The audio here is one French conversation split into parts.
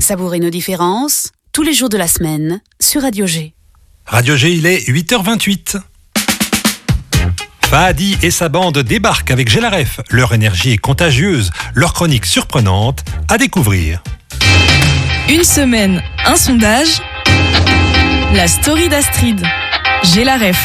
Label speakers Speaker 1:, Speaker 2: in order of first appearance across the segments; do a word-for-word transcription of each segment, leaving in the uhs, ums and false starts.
Speaker 1: Savourez nos différences, tous les jours de la semaine, sur Radio G.
Speaker 2: Radio G, il est huit heures vingt-huit. Fahadi et sa bande débarquent avec Gélaref. Leur énergie est contagieuse, leur chronique surprenante à découvrir.
Speaker 3: Une semaine, un sondage. La story d'Astrid. Gélaref.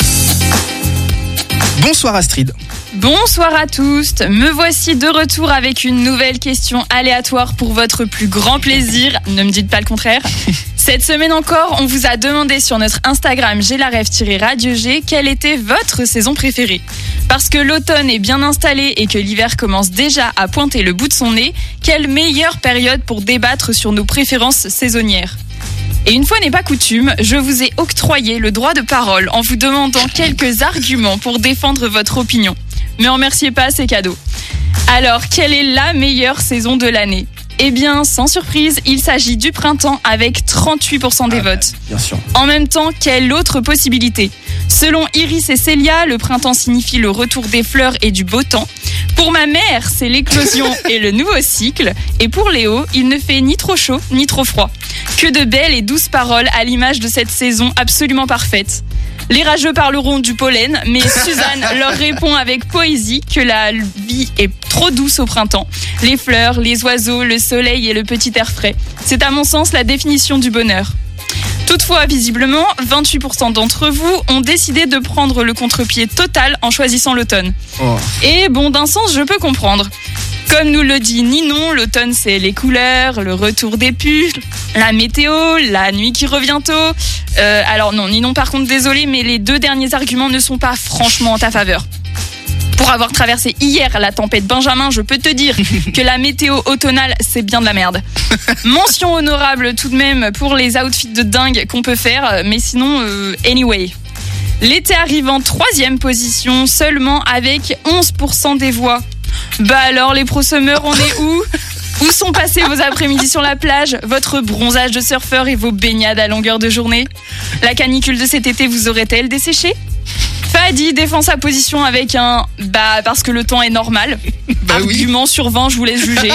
Speaker 4: Bonsoir Astrid.
Speaker 5: Bonsoir à tous, me voici de retour avec une nouvelle question aléatoire pour votre plus grand plaisir, ne me dites pas le contraire. Cette semaine encore, on vous a demandé sur notre Instagram Gélaref-Radio G quelle était votre saison préférée. Parce que l'automne est bien installé et que l'hiver commence déjà à pointer le bout de son nez, quelle meilleure période pour débattre sur nos préférences saisonnières ? Et une fois n'est pas coutume, je vous ai octroyé le droit de parole en vous demandant quelques arguments pour défendre votre opinion. Mais en remerciez pas, c'est cadeau. Alors, quelle est la meilleure saison de l'année ? Eh bien, sans surprise, il s'agit du printemps avec trente-huit pour cent des ah, votes.
Speaker 4: Bien sûr.
Speaker 5: En même temps, quelle autre possibilité ? Selon Iris et Célia, le printemps signifie le retour des fleurs et du beau temps. Pour ma mère, c'est l'éclosion et le nouveau cycle. Et pour Léo, il ne fait ni trop chaud ni trop froid. Que de belles et douces paroles à l'image de cette saison absolument parfaite. Les rageux parleront du pollen, mais Suzanne leur répond avec poésie que la vie est trop douce au printemps. Les fleurs, les oiseaux, le soleil et le petit air frais. C'est à mon sens la définition du bonheur. Toutefois, visiblement, vingt-huit pour cent d'entre vous ont décidé de prendre le contre-pied total en choisissant l'automne. Oh. Et bon, d'un sens, je peux comprendre. Comme nous le dit Ninon, l'automne c'est les couleurs, le retour des pulls, la météo, la nuit qui revient tôt. Euh, alors non, Ninon par contre, désolé, mais les deux derniers arguments ne sont pas franchement en ta faveur. Pour avoir traversé hier la tempête Benjamin, je peux te dire que la météo automnale, c'est bien de la merde. Mention honorable tout de même pour les outfits de dingue qu'on peut faire, mais sinon, euh, anyway. L'été arrive en troisième position, seulement avec onze pour cent des voix. Bah alors les pro-summers, on est où ? Où sont passés vos après-midi sur la plage, votre bronzage de surfeur et vos baignades à longueur de journée ? La canicule de cet été vous aurait-elle desséché ? Fahadi défend sa position avec un « bah parce que le temps est normal ». Bah argument oui. Sur vingt, je vous laisse juger.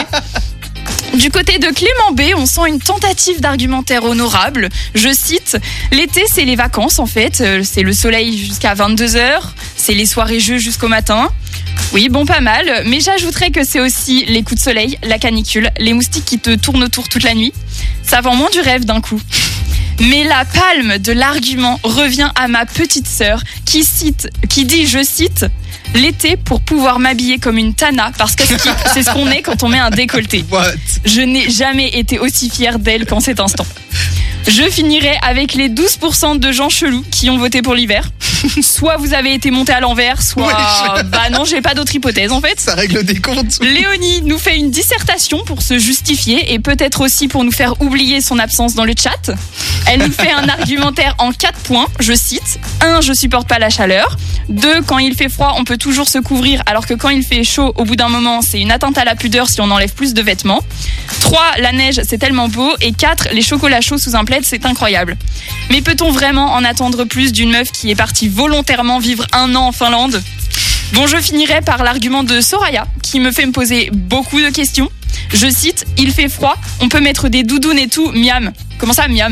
Speaker 5: Du côté de Clément B, on sent une tentative d'argumentaire honorable. Je cite, l'été c'est les vacances en fait, c'est le soleil jusqu'à vingt-deux heures, c'est les soirées jeux jusqu'au matin. Oui, bon, pas mal, mais j'ajouterais que c'est aussi les coups de soleil, la canicule, les moustiques qui te tournent autour toute la nuit. Ça vend moins du rêve d'un coup. Mais la palme de l'argument revient à ma petite sœur qui cite, qui dit, je cite, l'été pour pouvoir m'habiller comme une tana parce que c'est ce qu'on est quand on met un décolleté. What? Je n'ai jamais été aussi fière d'elle qu'en cet instant. Je finirai avec les douze pour cent de gens chelous qui ont voté pour l'hiver. Soit vous avez été monté à l'envers, soit... Ouais, bah non, j'ai pas d'autre hypothèse en fait.
Speaker 4: Ça règle des comptes.
Speaker 5: Léonie nous fait une dissertation pour se justifier et peut-être aussi pour nous faire oublier son absence dans le chat. Elle nous fait un argumentaire en quatre points, je cite. un. Je supporte pas la chaleur. deux. Quand il fait froid, on peut toujours se couvrir alors que quand il fait chaud, au bout d'un moment, c'est une atteinte à la pudeur si on enlève plus de vêtements. trois. La neige, c'est tellement beau. Et quatre. Les chocolats chauds sous un plaid, c'est incroyable. Mais peut-on vraiment en attendre plus d'une meuf qui est partie volontairement vivre un an en Finlande ? Bon, je finirai par l'argument de Soraya, qui me fait me poser beaucoup de questions. Je cite, il fait froid, on peut mettre des doudounes et tout, miam. Comment ça, miam ?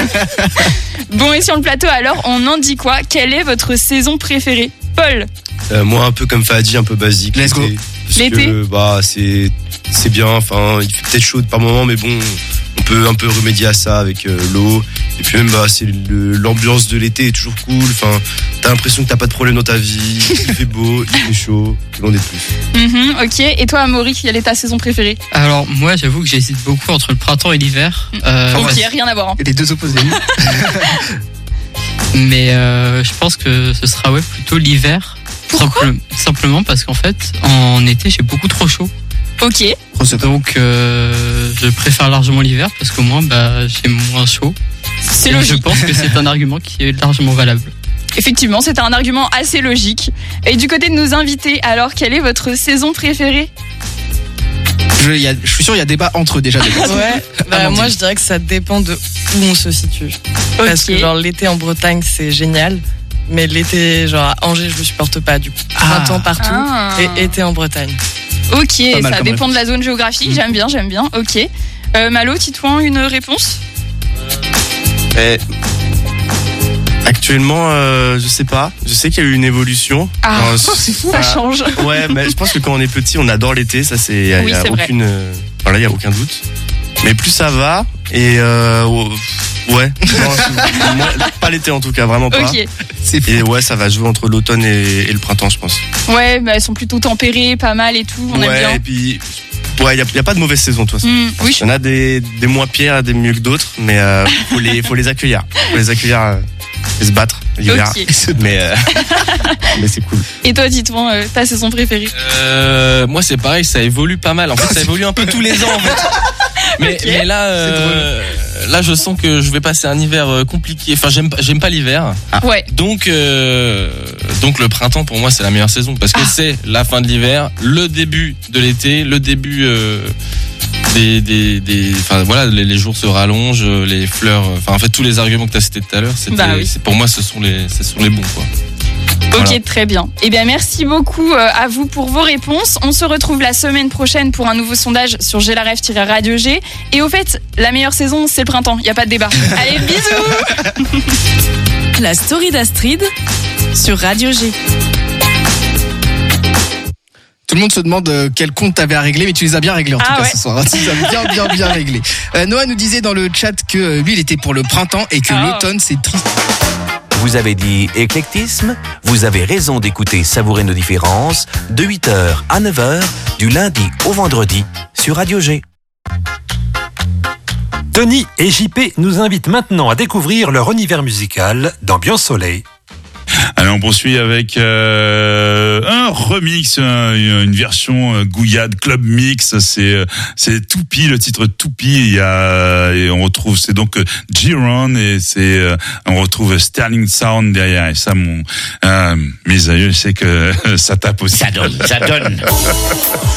Speaker 5: Bon, et sur le plateau, alors, on en dit quoi ? Quelle est votre saison préférée ? Paul ?
Speaker 6: euh, Moi, un peu comme Fahadi, un peu basique.
Speaker 4: Let's go.
Speaker 5: L'été ?
Speaker 6: Que, bah, c'est, c'est bien, enfin, il fait peut-être chaud par moment, mais bon... On peut un peu remédier à ça avec euh, l'eau. Et puis même, bah, c'est le, l'ambiance de l'été est toujours cool. Enfin, t'as l'impression que t'as pas de problème dans ta vie. Il fait beau, il fait chaud. Qu'en est plus.
Speaker 5: Mm-hmm, ok. Et toi, Amaury, quelle est ta saison préférée ?
Speaker 7: Alors, moi, j'avoue que j'hésite beaucoup entre le printemps et l'hiver. Euh,
Speaker 5: ok, ouais. Rien à voir. Hein.
Speaker 4: Et les deux opposés.
Speaker 7: Mais euh, je pense que ce sera ouais, plutôt l'hiver.
Speaker 5: Pourquoi ?
Speaker 7: Simple, simplement parce qu'en fait, en été, j'ai beaucoup trop chaud.
Speaker 5: Ok.
Speaker 7: Donc, euh, je préfère largement l'hiver parce qu'au moins, bah, j'ai moins chaud.
Speaker 5: C'est
Speaker 7: Et
Speaker 5: logique.
Speaker 7: Je pense que c'est un argument qui est largement valable.
Speaker 5: Effectivement, c'est un argument assez logique. Et du côté de nos invités, alors, quelle est votre saison préférée ?
Speaker 4: je, y a, je suis sûr qu'il y a débat entre eux déjà.
Speaker 8: Ouais, bah, moi je dirais que ça dépend de où on se situe. Okay. Parce que genre l'été en Bretagne, c'est génial. Mais l'été, genre à Angers, je le supporte pas. Du coup, printemps ah. partout ah. et été en Bretagne.
Speaker 5: Ok, ça dépend de la zone géographique. Mmh. J'aime bien, j'aime bien. Ok. Euh, Malo, Titouan, une réponse?
Speaker 6: Eh, actuellement, euh, je sais pas. Je sais qu'il y a eu une évolution.
Speaker 5: Ah,
Speaker 6: Alors,
Speaker 5: c'est fou, ça
Speaker 6: voilà.
Speaker 5: change.
Speaker 6: Ouais, mais je pense que quand on est petit, on adore l'été. Ça, c'est, y a,
Speaker 5: Oui,
Speaker 6: y a
Speaker 5: c'est vrai.
Speaker 6: aucune, euh, voilà, y a aucun doute. Mais plus ça va, et euh, ouais, non, c'est- moi, pas l'été en tout cas, vraiment pas.
Speaker 5: Ok.
Speaker 4: C'est fou.
Speaker 6: Et ouais, ça va jouer entre l'automne et, et le printemps, je pense.
Speaker 5: Ouais, bah, elles sont plutôt tempérées, pas mal et tout. On aime
Speaker 6: ouais,
Speaker 5: bien.
Speaker 6: et puis, ouais, il y a, y a pas de mauvaise saison, de toute façon.
Speaker 5: Mm, oui,
Speaker 6: Il y en a des, des moins pires, des mieux que d'autres, mais euh, faut les, faut les accueillir, faut les accueillir euh, et se battre l'hiver.
Speaker 5: Ok.
Speaker 6: Mais, euh, mais c'est cool.
Speaker 5: Et toi, Titouan, euh, ta saison préférée?
Speaker 9: Euh, moi, c'est pareil, ça évolue pas mal. En fait, ça évolue un peu tous les ans, en fait. Mais,
Speaker 5: Ok.
Speaker 9: mais là, euh, là, je sens que je vais passer un hiver euh, compliqué. Enfin, j'aime, pas- j'aime pas l'hiver.
Speaker 5: Ouais.
Speaker 9: Donc, euh, donc le printemps pour moi c'est la meilleure saison parce que
Speaker 5: Ah.
Speaker 9: c'est la fin de l'hiver, le début de l'été, le début euh, des, des, des, enfin voilà, les, les jours se rallongent, les fleurs, enfin en fait tous les arguments que tu as cités tout à l'heure, c'était,
Speaker 5: Bah oui.
Speaker 9: c'est, pour moi ce sont les, ce sont les bons quoi.
Speaker 5: Ok,
Speaker 9: Voilà.
Speaker 5: très bien. Eh bien, merci beaucoup euh, à vous pour vos réponses. On se retrouve la semaine prochaine pour un nouveau sondage sur G la Rêve-Radio G. Et au fait, la meilleure saison, c'est le printemps. Il n'y a pas de débat. Allez, bisous.
Speaker 3: La story d'Astrid sur Radio G.
Speaker 4: Tout le monde se demande euh, quel compte t'avais à régler, mais tu les as bien réglés en tout
Speaker 5: Ah
Speaker 4: cas
Speaker 5: ouais.
Speaker 4: ce soir. Tu les as bien, bien, bien réglés. Euh, Noah nous disait dans le chat que euh, lui, il était pour le printemps et que
Speaker 5: Ah.
Speaker 4: l'automne, c'est triste.
Speaker 10: Vous avez dit éclectisme, vous avez raison d'écouter Savourer nos différences de huit heures à neuf heures du lundi au vendredi sur Radio G.
Speaker 2: Tony et J P nous invitent maintenant à découvrir leur univers musical d'Ambiance Soleil.
Speaker 11: Allez, on poursuit avec euh, un remix, un- une version euh, Gouillade Club Mix. C'est euh, c'est Toupie, le titre Toupie. Il y a et on retrouve c'est donc euh, G-Ron et c'est euh, on retrouve Sterling Sound derrière. Et ça, mon euh, mes aïeux, c'est que ça tape aussi.
Speaker 12: Ça donne, ça donne.